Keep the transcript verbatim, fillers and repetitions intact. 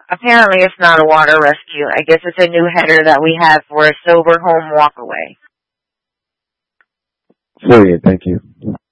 Apparently it's not a water rescue. I guess it's a new header that we have for a sober home walkaway. Brilliant, thank you.